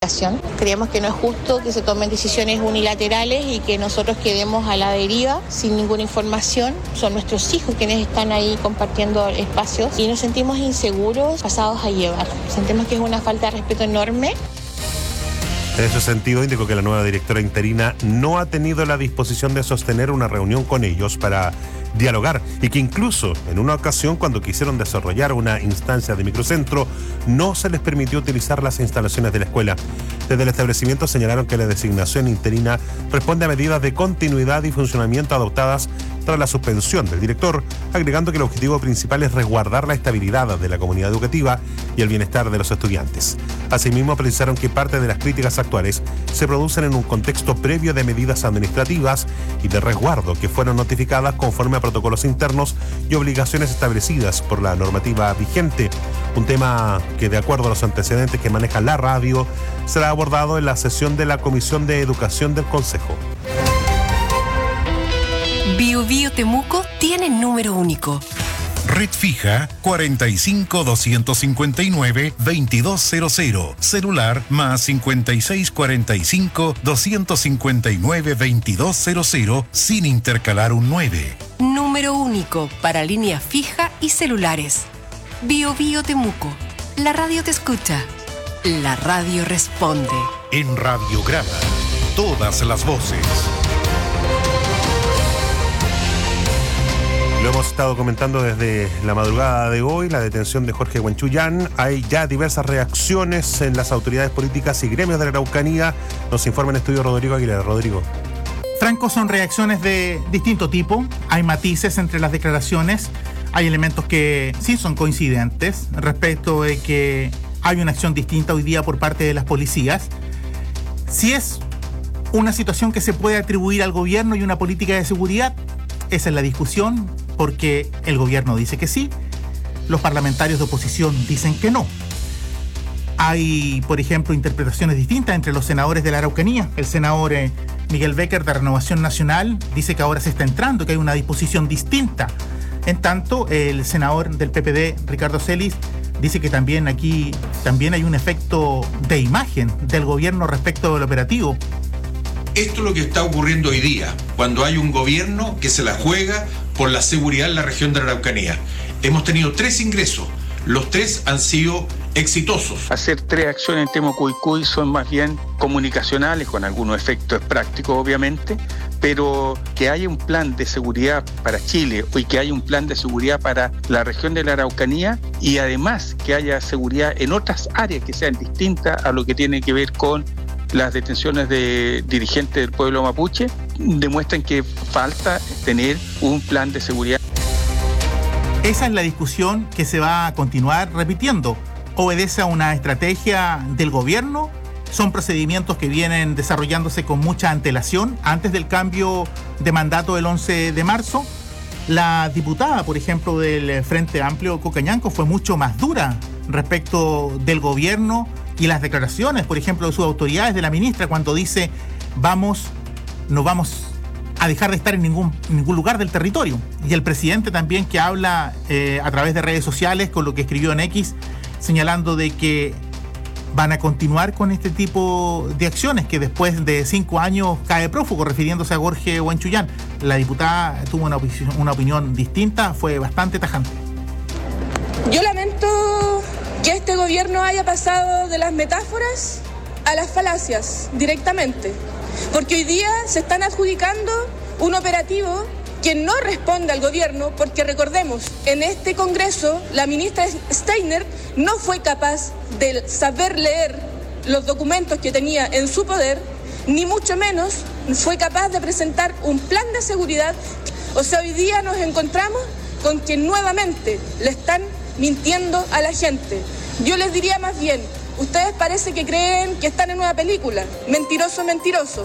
investigación. Creemos que no es justo que se tomen decisiones unilaterales y que nosotros quedemos a la deriva sin ninguna información. Son nuestros hijos quienes están ahí compartiendo espacios y nos sentimos inseguros, pasados a llevar. Sentimos que es una falta de respeto enorme. En ese sentido, indicó que la nueva directora interina no ha tenido la disposición de sostener una reunión con ellos para dialogar y que incluso en una ocasión, cuando quisieron desarrollar una instancia de microcentro, no se les permitió utilizar las instalaciones de la escuela. Desde el establecimiento señalaron que la designación interina responde a medidas de continuidad y funcionamiento adoptadas tras la suspensión del director, agregando que el objetivo principal es resguardar la estabilidad de la comunidad educativa y el bienestar de los estudiantes. Asimismo, precisaron que parte de las críticas actuales se producen en un contexto previo de medidas administrativas y de resguardo que fueron notificadas conforme a protocolos internos y obligaciones establecidas por la normativa vigente. Un tema que, de acuerdo a los antecedentes que maneja la radio, será abordado en la sesión de la Comisión de Educación del Consejo. Bio Bio Temuco tiene número único. Red fija 45-259-2200. Celular más 5645-259-2200 sin intercalar un 9. Número único para línea fija y celulares. Bio Bio Temuco. La radio te escucha. La radio responde. En Radiograma, todas las voces. Lo hemos estado comentando desde la madrugada de hoy, la detención de Jorge Huanchuyán. Hay ya diversas reacciones en las autoridades políticas y gremios de la Araucanía. Nos informa en estudio Rodrigo Aguilera. Rodrigo. Franco, son reacciones de distinto tipo. Hay matices entre las declaraciones. Hay elementos que sí son coincidentes respecto de que hay una acción distinta hoy día por parte de las policías. Si es una situación que se puede atribuir al gobierno y una política de seguridad, esa es la discusión, porque el gobierno dice que sí, los parlamentarios de oposición dicen que no. Hay, por ejemplo, interpretaciones distintas entre los senadores de la Araucanía. El senador Miguel Becker de Renovación Nacional dice que ahora se está entrando, que hay una disposición distinta. En tanto, el senador del PPD, Ricardo Celis, dice que también aquí hay un efecto de imagen del gobierno respecto del operativo. Esto es lo que está ocurriendo hoy día, cuando hay un gobierno que se la juega por la seguridad en la región de la Araucanía. Hemos tenido 3 ingresos, los 3 han sido exitosos. Hacer 3 acciones en Temuco-Cuy son más bien comunicacionales, con algunos efectos prácticos obviamente, pero que haya un plan de seguridad para Chile y que haya un plan de seguridad para la región de la Araucanía y además que haya seguridad en otras áreas que sean distintas a lo que tiene que ver con las detenciones de dirigentes del pueblo mapuche, demuestran que falta tener un plan de seguridad. Esa es la discusión que se va a continuar repitiendo. ¿Obedece a una estrategia del gobierno? ¿Son procedimientos que vienen desarrollándose con mucha antelación antes del cambio de mandato del 11 de marzo? La diputada, por ejemplo, del Frente Amplio, Coca Ñanco, fue mucho más dura respecto del gobierno y las declaraciones, por ejemplo, de sus autoridades, de la ministra, cuando dice no vamos a dejar de estar en ningún lugar del territorio. Y el presidente también, que habla a través de redes sociales, con lo que escribió en X, señalando de que van a continuar con este tipo de acciones, que después de 5 años cae prófugo, refiriéndose a Jorge Huanchuyán. La diputada tuvo una opinión distinta, fue bastante tajante. Yo lamento que este gobierno haya pasado de las metáforas a las falacias directamente, porque hoy día se están adjudicando un operativo que no responde al gobierno, porque recordemos, en este Congreso la ministra Steiner no fue capaz de saber leer los documentos que tenía en su poder, ni mucho menos fue capaz de presentar un plan de seguridad. O sea, hoy día nos encontramos con que nuevamente le están mintiendo a la gente. Yo les diría más bien, ustedes parece que creen que están en una película. Mentiroso, mentiroso.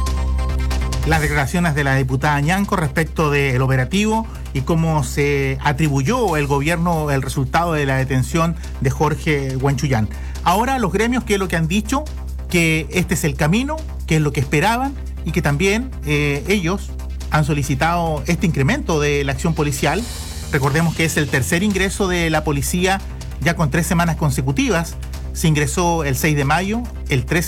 Las declaraciones de la diputada Ñanco respecto del operativo y cómo se atribuyó el gobierno el resultado de la detención de Jorge Huanchuyán. Ahora los gremios, ¿qué es lo que han dicho? Que este es el camino, que es lo que esperaban y que también ellos han solicitado este incremento de la acción policial. Recordemos que es el tercer ingreso de la policía ya con 3 semanas consecutivas. Se ingresó el 6 de mayo, el 13